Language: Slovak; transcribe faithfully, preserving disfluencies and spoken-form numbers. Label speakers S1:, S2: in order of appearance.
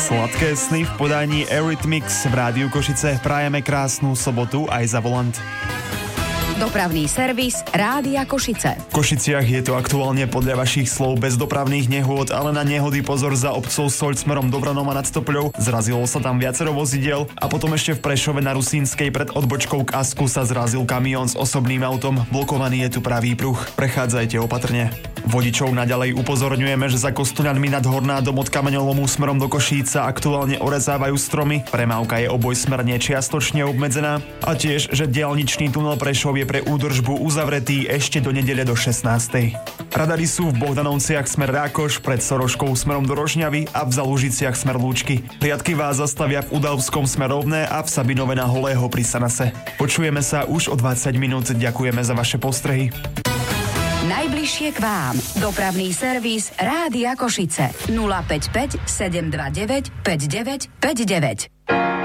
S1: Sladké sny v podaní Eurythmics v Rádiu Košice. Prajeme krásnu sobotu aj za volant.
S2: Dopravný servis Rádia Košice.
S1: V Košiciach je to aktuálne podľa vašich slov bez dopravných nehôd, ale na nehody pozor za obcov Soľ smerom do Vranova nad Stopľou. Zrazilo sa tam viacero vozidiel a potom ešte v Prešove na Rusínskej pred odbočkou k Asku sa zrazil kamión s osobným autom. Blokovaný je tu pravý pruh. Prechádzajte opatrne. Vodičov naďalej upozorňujeme, že za Kostuňanmi nad Hornádom od Kameňolomu smerom do Košíc sa aktuálne orezávajú stromy. Premávka je obojsmerne čiastočne obmedzená a tiež, že diaľničný tunel Prešov je pre údržbu uzavretý ešte do nedele do šestnástej. Radary sú v Bohdanovciach smer Rákoš, pred Soroškou smerom do Rožňavy a v Zalužiciach smer Lúčky. Riadky vás zastavia v Udavskom smer Rovné a v Sabinove na Holého pri Sanase. Počujeme sa už o dvadsať minút. Ďakujeme za vaše postrehy.
S2: Najbližšie k vám. Dopravný servis Rádia Košice. nula päť päť sedem dva deväť päť deväť päť deväť.